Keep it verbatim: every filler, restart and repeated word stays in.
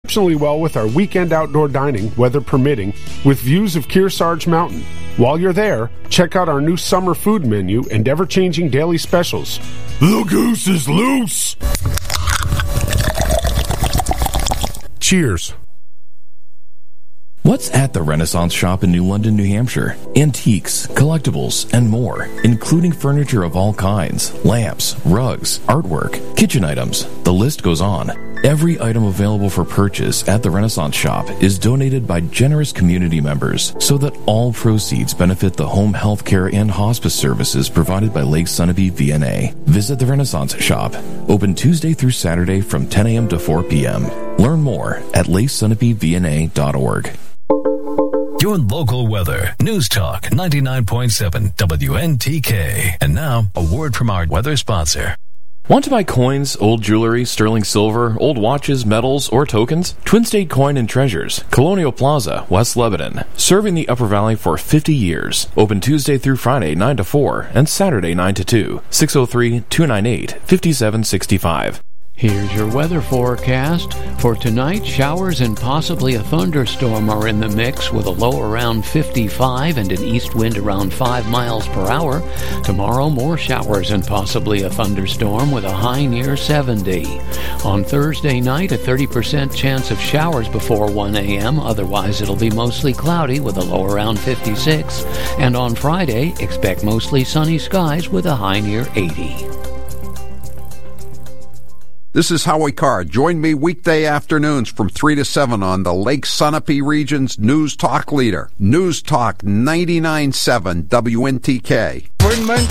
exceptionally well with our weekend outdoor dining, weather permitting, with views of Kearsarge Mountain. While you're there, check out our new summer food menu and ever-changing daily specials. The goose is loose! Cheers. What's at the Renaissance Shop in New London, New Hampshire? Antiques, collectibles, and more, including furniture of all kinds, lamps, rugs, artwork, kitchen items. The list goes on. Every item available for purchase at the Renaissance Shop is donated by generous community members so that all proceeds benefit the home health care and hospice services provided by Lake Sunapee V N A. Visit the Renaissance Shop, open Tuesday through Saturday from ten a.m. to four p.m. Learn more at lake sunapee v n a dot org. Your local weather. News Talk ninety-nine point seven W N T K. And now, a word from our weather sponsor. Want to buy coins, old jewelry, sterling silver, old watches, medals, or tokens? Twin State Coin and Treasures, Colonial Plaza, West Lebanon. Serving the Upper Valley for fifty years. Open Tuesday through Friday, nine to four, and Saturday, nine to two. six oh three, two nine eight, five seven six five. Here's your weather forecast. For tonight, showers and possibly a thunderstorm are in the mix with a low around fifty-five and an east wind around five miles per hour. Tomorrow, more showers and possibly a thunderstorm with a high near seventy. On Thursday night, a thirty percent chance of showers before one a.m. Otherwise, it'll be mostly cloudy with a low around fifty-six. And on Friday, expect mostly sunny skies with a high near eighty. This is Howie Carr. Join me weekday afternoons from three to seven on the Lake Sunapee region's News Talk leader. News Talk ninety-nine point seven W N T K.